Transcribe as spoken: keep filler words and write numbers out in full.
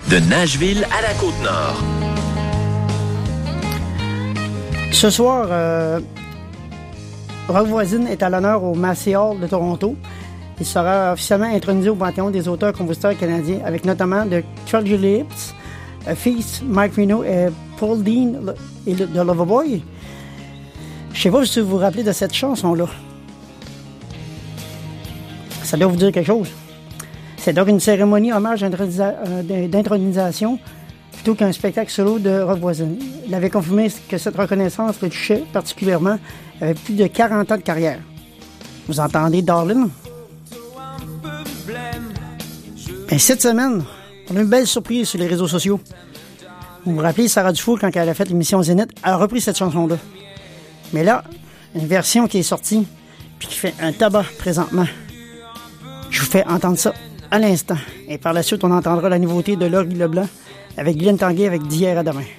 De Nashville à la Côte-Nord. Ce soir, euh, Rock Voisine est à l'honneur au Massey Hall de Toronto. Il sera officiellement intronisé au Panthéon des auteurs-compositeurs canadiens, avec notamment de Tragedy Lips, Feast, Mike Reno et Paul Dean et de Loverboy. Je sais pas si vous vous rappelez de cette chanson-là. Ça doit vous dire quelque chose. C'est donc une cérémonie hommage d'intronisation plutôt qu'un spectacle solo de Rock Voisine. Il avait confirmé que cette reconnaissance le touchait particulièrement avec plus de quarante ans de carrière. Vous entendez Darlin'? Ben, cette semaine, on a une belle surprise sur les réseaux sociaux. Vous vous rappelez, Sarah Dufour, quand elle a fait l'émission Zénith, elle a repris cette chanson-là. Mais là, une version qui est sortie puis qui fait un tabac présentement. Je vous fais entendre ça à l'instant. Et par la suite, on entendra la nouveauté de Laurie Leblanc avec Glenn Tanguay avec d'hier à demain.